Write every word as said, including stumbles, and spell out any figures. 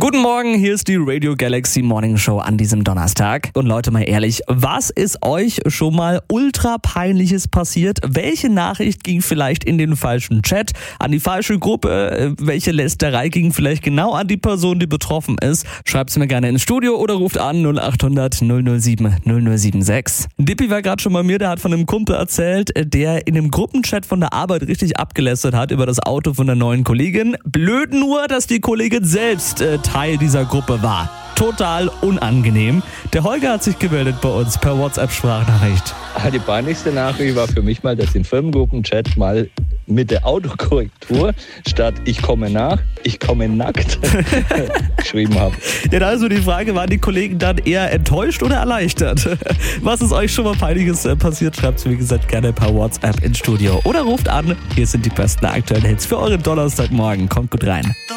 Guten Morgen, hier ist die Radio Galaxy Morning Show an diesem Donnerstag. Und Leute, mal ehrlich, was ist euch schon mal ultra peinliches passiert? Welche Nachricht ging vielleicht in den falschen Chat, an die falsche Gruppe? Welche Lästerei ging vielleicht genau an die Person, die betroffen ist? Schreibt's mir gerne ins Studio oder ruft an null acht hundert null null sieben null null sieben sechs. Dippi war gerade schon bei mir, der hat von einem Kumpel erzählt, der in einem Gruppenchat von der Arbeit richtig abgelästert hat über das Auto von der neuen Kollegin. Blöd nur, dass die Kollegin selbst äh, Teil dieser Gruppe war. Total unangenehm. Der Holger hat sich gemeldet bei uns per WhatsApp-Sprachnachricht. Die peinlichste Nachricht war für mich mal, dass ich in Firmengruppen-Chat mal mit der Autokorrektur statt ich komme nach, ich komme nackt geschrieben habe. Ja, da ist so die Frage, waren die Kollegen dann eher enttäuscht oder erleichtert? Was ist euch schon mal Peinliches passiert? Schreibt es, wie gesagt, gerne per WhatsApp ins Studio. Oder ruft an. Hier sind die besten aktuellen Hits für euren Donnerstagmorgen. Kommt gut rein.